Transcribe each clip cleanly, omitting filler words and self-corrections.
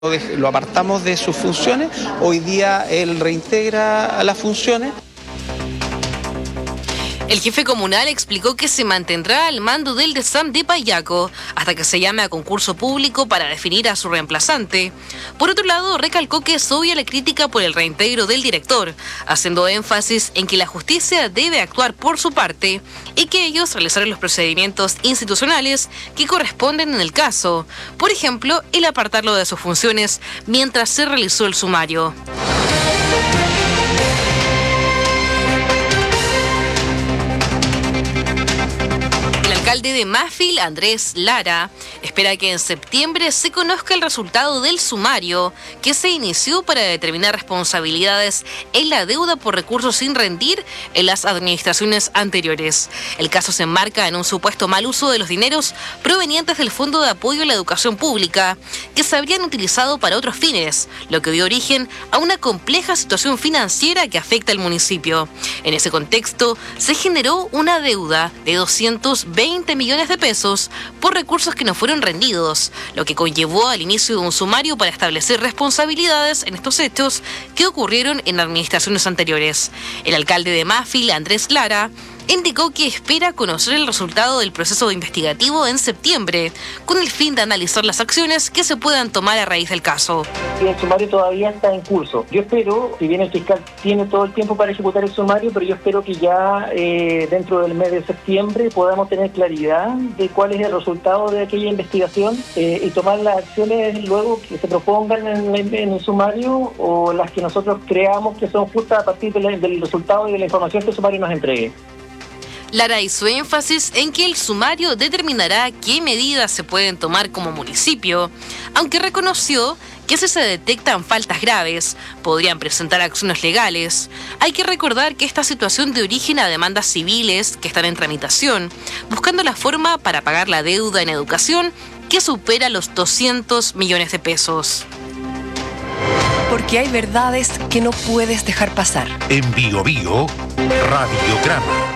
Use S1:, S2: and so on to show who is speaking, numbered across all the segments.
S1: lo apartamos de sus funciones, hoy día él reintegra las funciones.
S2: El jefe comunal explicó que se mantendrá al mando del DESAM de Payaco hasta que se llame a concurso público para definir a su reemplazante. Por otro lado, recalcó que es obvia la crítica por el reintegro del director, haciendo énfasis en que la justicia debe actuar por su parte y que ellos realizaron los procedimientos institucionales que corresponden en el caso. Por ejemplo, el apartarlo de sus funciones mientras se realizó el sumario. El alcalde de Mafil, Andrés Lara, espera que en septiembre se conozca el resultado del sumario que se inició para determinar responsabilidades en la deuda por recursos sin rendir en las administraciones anteriores. El caso se enmarca en un supuesto mal uso de los dineros provenientes del Fondo de Apoyo a la Educación Pública, que se habrían utilizado para otros fines, lo que dio origen a una compleja situación financiera que afecta al municipio. En ese contexto, se generó una deuda de 220 millones de pesos por recursos que no fueron rendidos, lo que conllevó al inicio de un sumario para establecer responsabilidades en estos hechos que ocurrieron en administraciones anteriores. El alcalde de Mafil, Andrés Lara, indicó que espera conocer el resultado del proceso investigativo en septiembre, con el fin de analizar las acciones que se puedan tomar a raíz del caso.
S3: El sumario todavía está en curso. Yo espero, si bien el fiscal tiene todo el tiempo para ejecutar el sumario, pero yo espero que ya dentro del mes de septiembre podamos tener claridad de cuál es el resultado de aquella investigación y tomar las acciones luego que se propongan en el sumario o las que nosotros creamos que son justas a partir del resultado y de la información que el sumario nos entregue.
S2: Lara hizo énfasis en que el sumario determinará qué medidas se pueden tomar como municipio, aunque reconoció que si se detectan faltas graves, podrían presentar acciones legales. Hay que recordar que esta situación de origen a demandas civiles que están en tramitación, buscando la forma para pagar la deuda en educación que supera los 200 millones de pesos.
S4: Porque hay verdades que no puedes dejar pasar.
S5: En Bio Bio, Radiograma.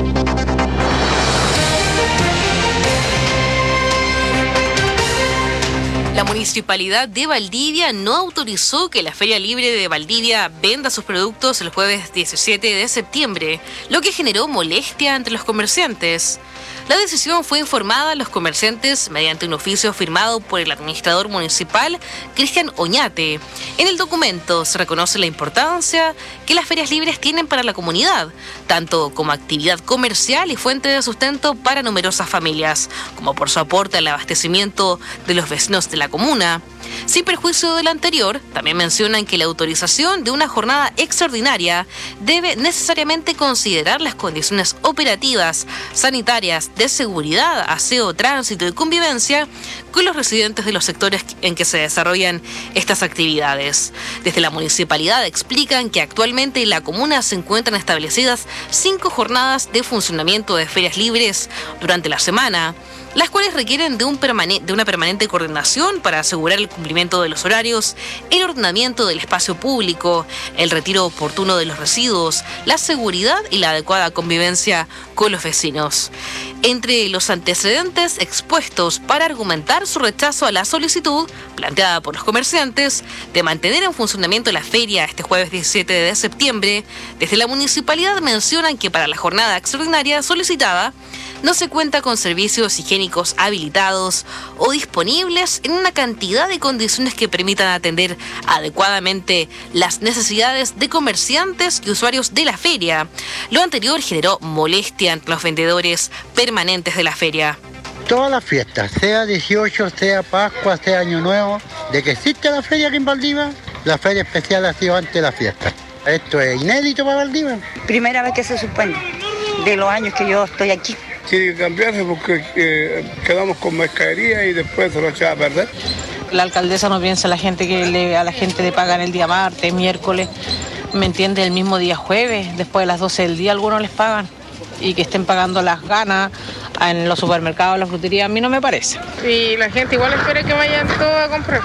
S2: La Municipalidad de Valdivia no autorizó que la Feria Libre de Valdivia venda sus productos el jueves 17 de septiembre, lo que generó molestia entre los comerciantes. La decisión fue informada a los comerciantes mediante un oficio firmado por el administrador municipal, Cristian Oñate. En el documento se reconoce la importancia que las ferias libres tienen para la comunidad, tanto como actividad comercial y fuente de sustento para numerosas familias, como por su aporte al abastecimiento de los vecinos de la comuna. Sin perjuicio de lo anterior, también mencionan que la autorización de una jornada extraordinaria debe necesariamente considerar las condiciones operativas, sanitarias, de seguridad, aseo, tránsito y convivencia con los residentes de los sectores en que se desarrollan estas actividades. Desde la municipalidad explican que actualmente en la comuna se encuentran establecidas 5 jornadas de funcionamiento de ferias libres durante la semana, las cuales requieren de una permanente coordinación para asegurar el cumplimiento de los horarios, el ordenamiento del espacio público, el retiro oportuno de los residuos, la seguridad y la adecuada convivencia con los vecinos. Entre los antecedentes expuestos para argumentar su rechazo a la solicitud planteada por los comerciantes de mantener en funcionamiento la feria este jueves 17 de septiembre, desde la municipalidad mencionan que para la jornada extraordinaria solicitada no se cuenta con servicios higiénicos habilitados o disponibles en una cantidad de condiciones que permitan atender adecuadamente las necesidades de comerciantes y usuarios de la feria. Lo anterior generó molestia entre los vendedores permanentes de la feria.
S6: Todas las fiestas, sea 18, sea Pascua, sea Año Nuevo, de que existe la feria aquí en Valdivia, la feria especial ha sido antes de la fiesta. Esto es inédito para Valdivia.
S7: Primera vez que se suspende, de los años que yo estoy aquí.
S8: Tiene que cambiarse porque quedamos con mercadería y después se lo echaba a perder.
S9: La alcaldesa no piensa a la gente que a la gente le pagan el día martes, miércoles, ¿me entiende? El mismo día jueves, después de las 12 del día algunos les pagan. Y que estén pagando las ganas en los supermercados, en la frutería, a mí no me parece.
S10: Y la gente igual espera que vayan todos a comprar.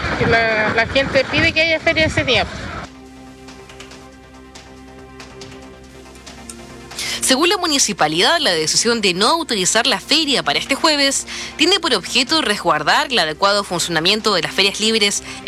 S10: La gente pide que haya feria ese día.
S2: Según la municipalidad, la decisión de no autorizar la feria para este jueves tiene por objeto resguardar el adecuado funcionamiento de las ferias libres